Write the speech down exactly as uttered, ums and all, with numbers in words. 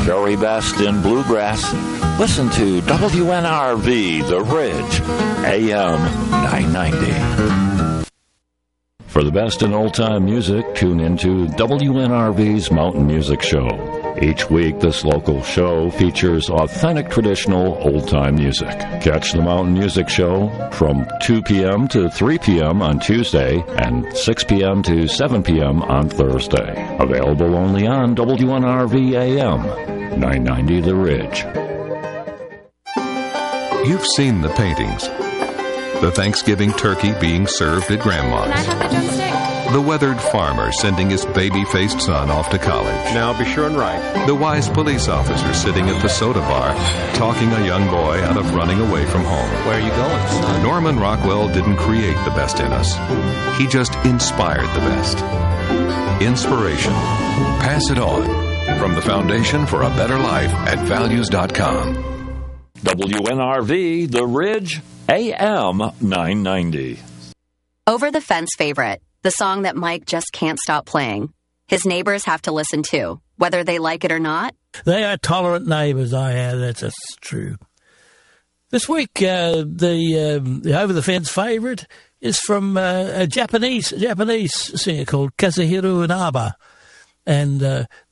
very best in bluegrass. Listen to W N R V, The Ridge, A M nine ninety. For the best in old-time music, tune into W N R V's Mountain Music Show. Each week, this local show features authentic traditional old-time music. Catch the Mountain Music Show from two p.m. to three p.m. on Tuesday and six p.m. to seven p.m. on Thursday. Available only on W N R V A M nine ninety The Ridge. You've seen the paintings. The Thanksgiving turkey being served at Grandma's. Can I have the drumstick? The weathered farmer sending his baby-faced son off to college. Now be sure and write. The wise police officer sitting at the soda bar, talking a young boy out of running away from home. Where are you going, son? Norman Rockwell didn't create the best in us. He just inspired the best. Inspiration. Pass it on. From the Foundation for a Better Life at values dot com. W N R V, The Ridge, A M nine ninety. Over the Fence favorite, the song that Mike just can't stop playing. His neighbors have to listen to, whether they like it or not. They are tolerant neighbours I have, that's just true. This week, uh, the, um, the Over the Fence favourite is from uh, a Japanese Japanese singer called Kazuhiro Inaba. And uh,